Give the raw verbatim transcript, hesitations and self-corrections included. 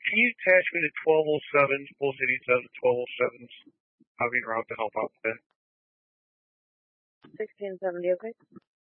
can you attach me to twelve oh seven, Bull City seven, twelve oh sevens? I'll be around to help out today. sixteen seventy, okay?